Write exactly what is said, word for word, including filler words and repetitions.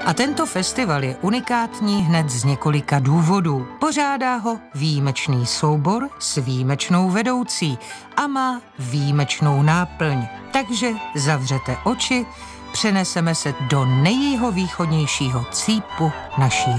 A tento festival je unikátní hned z několika důvodů. Pořádá ho výjimečný soubor s výjimečnou vedoucí a má výjimečnou náplň. Takže zavřete oči, přeneseme se do nejjihovýchodnějšího cípu naší